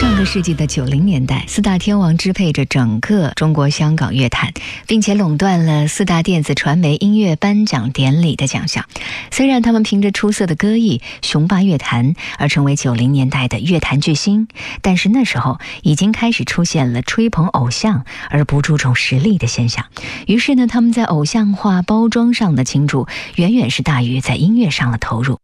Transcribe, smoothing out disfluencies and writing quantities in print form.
上个世纪的90年代，四大天王支配着整个中国香港乐坛，并且垄断了四大电子传媒音乐颁奖典礼的奖项。虽然他们凭着出色的歌艺雄霸乐坛而成为90年代的乐坛巨星，但是那时候已经开始出现了吹捧偶像而不注重实力的现象。于是呢，他们在偶像化包装上的倾注远远是大于在音乐上的投入。